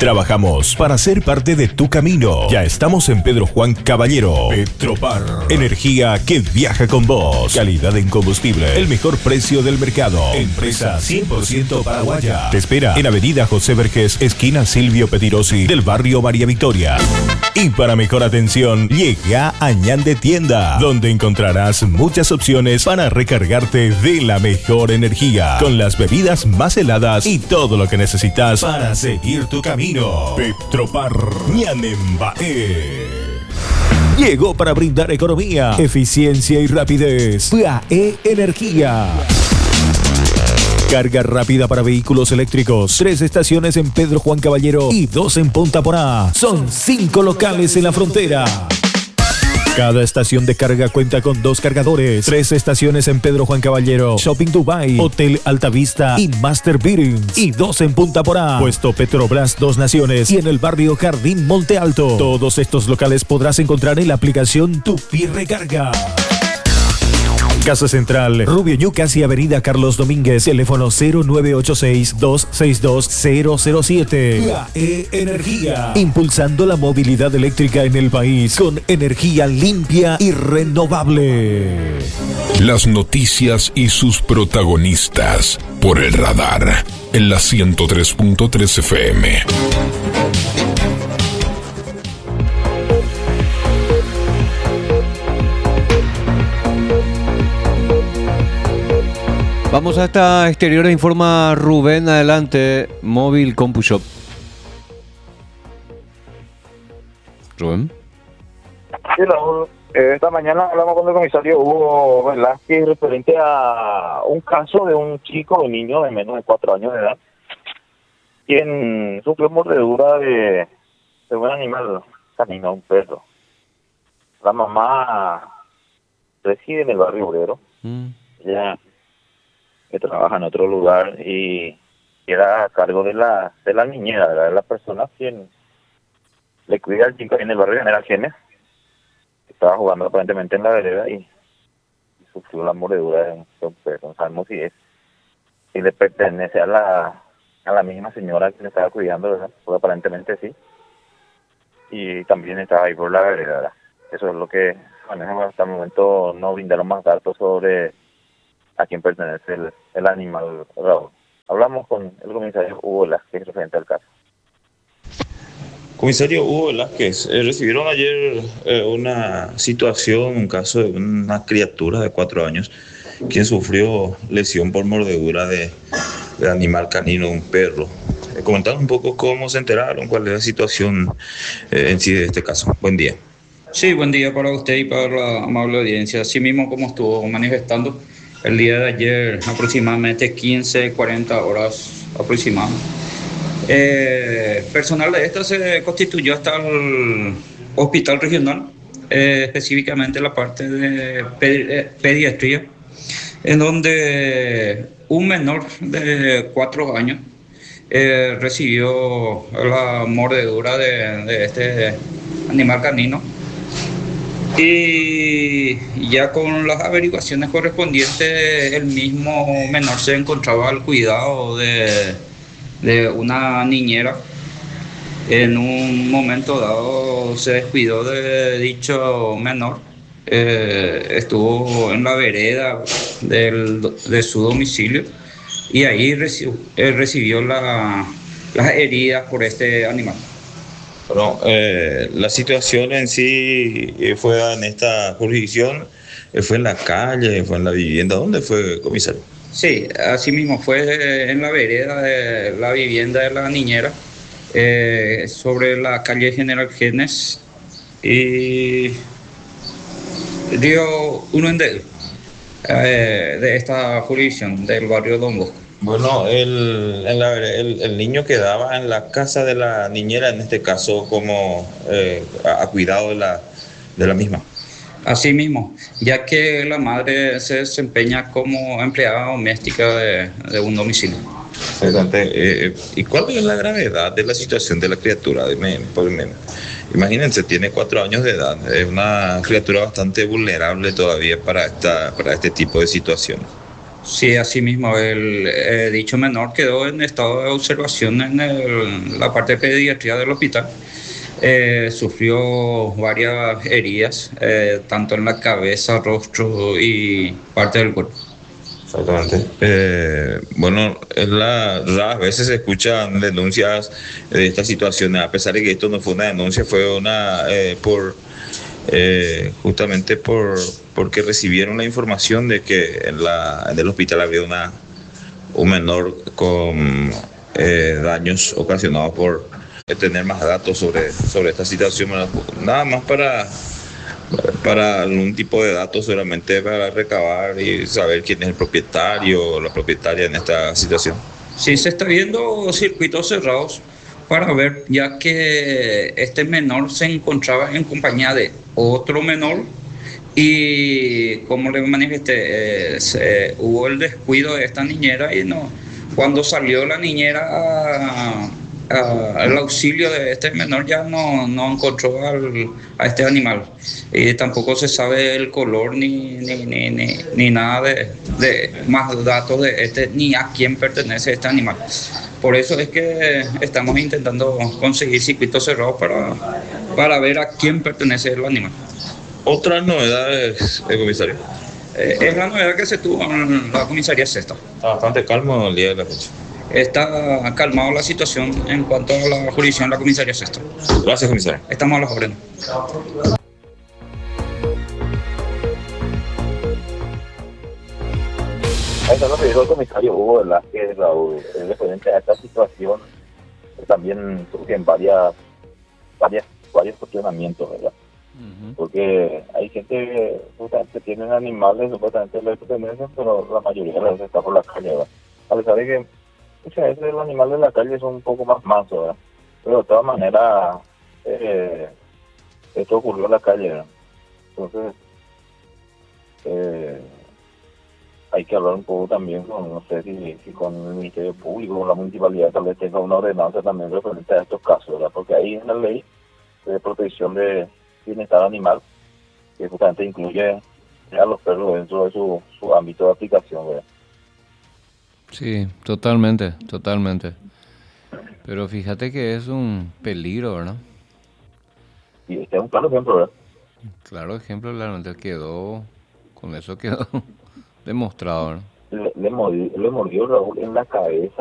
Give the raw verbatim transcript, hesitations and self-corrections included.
Trabajamos para ser parte de tu camino. Ya estamos en Pedro Juan Caballero. Petropar. Energía que viaja con vos. Calidad en combustible. El mejor precio del mercado. Empresa cien por ciento paraguaya. Te espera en Avenida José Vergés, esquina Silvio Petirosi, del barrio María Victoria. Y para mejor atención, llega a Ñande Tienda, donde encontrarás muchas opciones para recargarte de la mejor energía, con las bebidas más heladas y todo lo que necesitas para seguir tu camino. Petropar Ñanembae. Llegó para brindar economía, eficiencia y rapidez. P A E Energía. Carga rápida para vehículos eléctricos. Tres estaciones en Pedro Juan Caballero y dos en Punta Porá. Son cinco locales en la frontera. Cada estación de carga cuenta con dos cargadores. Tres estaciones en Pedro Juan Caballero, Shopping Dubai, Hotel Altavista y Master Bearings. Y dos en Punta Porá, Puesto Petrobras Dos Naciones y en el barrio Jardín Monte Alto. Todos estos locales podrás encontrar en la aplicación Tupi Recarga. Casa Central, Rubio Ñucas y Avenida Carlos Domínguez, teléfono cero nueve ocho seis, dos seis dos, cero cero siete. P A E Energía, impulsando la movilidad eléctrica en el país con energía limpia y renovable. Las noticias y sus protagonistas por el radar en la ciento tres punto tres F M. Vamos hasta exteriores, informa Rubén. Adelante, Móvil CompuShop. Rubén. Sí, Raúl, eh, esta mañana hablamos con el comisario Hugo Velázquez referente a un caso de un chico, un niño de menos de cuatro años de edad, quien sufrió mordedura de, de un animal canino, un perro. La mamá reside en el barrio obrero. Mm. Ella que trabaja en otro lugar y era a cargo de la de la niñera, de la, de la persona quien le cuida al chico en el barrio General Genes. Estaba jugando aparentemente en la vereda y, y sufrió la mordedura de un, de un perro. No sabemos si es si le pertenece a la a la misma señora que le estaba cuidando, ¿verdad? Pues aparentemente sí. Y también estaba ahí por la vereda, ¿verdad? Eso es lo que manejamos hasta el momento. No brindaron más datos sobre a quién pertenece el, el animal, Raúl. Hablamos con el comisario Hugo Velázquez referente al caso. Comisario Hugo Velázquez, eh, recibieron ayer eh, una situación, un caso de una criatura de cuatro años quien sufrió lesión por mordedura de, de animal canino, un perro. Eh, comentaron un poco cómo se enteraron, cuál es la situación eh, en sí de este caso. Buen día. Sí, buen día para usted y para la amable audiencia. Así mismo como estuvo manifestando el día de ayer, aproximadamente quince, cuarenta horas aproximadamente. Eh, personal de esta se constituyó hasta el hospital regional, eh, específicamente la parte de pedi- pediatría, en donde un menor de cuatro años eh, recibió la mordedura de, de este animal canino. Y ya con las averiguaciones correspondientes, el mismo menor se encontraba al cuidado de, de una niñera. En un momento dado se descuidó de dicho menor, eh, estuvo en la vereda del, de su domicilio y ahí reci- eh, recibió la, las heridas por este animal. Bueno, eh, la situación en sí eh, fue en esta jurisdicción, eh, fue en la calle, fue en la vivienda. ¿Dónde fue, comisario? Sí, así mismo fue en la vereda de la vivienda de la niñera, eh, sobre la calle General Genes y dio uno en de, eh, de esta jurisdicción del barrio Don Bosco. Bueno, el, en la, el, el niño quedaba en la casa de la niñera, en este caso como eh, a, a cuidado de la, de la misma. Así mismo, ya que la madre se desempeña como empleada doméstica de, de un domicilio. Exactamente. Eh, ¿Y cuál es la gravedad de la situación de la criatura? Dime, por menos. Imagínense, tiene cuatro años de edad, es una criatura bastante vulnerable todavía para, esta, para este tipo de situaciones. Sí, así mismo, el eh, dicho menor quedó en estado de observación en el- la parte de pediatría del hospital. Eh, sufrió varias heridas, eh, tanto en la cabeza, rostro y parte del cuerpo. Exactamente. Eh, bueno, es la, raras veces se escuchan denuncias de estas situaciones, a pesar de que esto no fue una denuncia, fue una eh, por eh, justamente por porque recibieron la información de que en, la, en el hospital había una un menor con eh, daños ocasionados por eh, tener más datos sobre, sobre esta situación. ¿Verdad? Nada más para, para algún tipo de datos, solamente para recabar y saber quién es el propietario o la propietaria en esta situación. Sí, se está viendo circuitos cerrados para ver, ya que este menor se encontraba en compañía de otro menor y como le manifesté, eh, se- hubo el descuido de esta niñera y no, cuando salió la niñera a- a- al auxilio de este menor ya no, no encontró al- a este animal y tampoco se sabe el color ni, ni, ni, ni, ni nada de, de más datos de este ni a quién pertenece este animal. Por eso es que estamos intentando conseguir circuitos cerrados para, para ver a quién pertenece el animal. Otras novedades, eh, comisario. Eh, es la novedad que se tuvo en la comisaría sexta. Está bastante calmo el día de la fecha. Está calmado la situación en cuanto a la jurisdicción de la comisaría sexta. Gracias, comisario. Estamos a las órdenes. Ahí está lo que dijo el comisario Hugo Velázquez, Raúl, es referente a esta situación, que también surgen varias, varias, varios cuestionamientos, ¿verdad? Ujú. Porque hay gente que justamente tienen animales, supuestamente les pertenecen, pero la mayoría de las veces está por la calle, ¿verdad? A pesar de que muchas veces los animales de la calle son un poco más mansos, ¿verdad? Pero de todas maneras, eh, esto ocurrió en la calle, ¿verdad? Entonces, eh, hay que hablar un poco también con, no sé si, si con el Ministerio Público, con la municipalidad, tal vez tenga una ordenanza también referente a estos casos, ¿verdad? Porque ahí en la ley de protección de bienestar animal, que justamente incluye a los perros dentro de su, su ámbito de aplicación, ¿verdad? Sí, totalmente, totalmente. Pero fíjate que es un peligro, ¿verdad? Y este es un claro ejemplo, ¿verdad? Claro ejemplo, realmente quedó, con eso quedó demostrado, ¿verdad? Le, le, mordió, le mordió Raúl en la cabeza.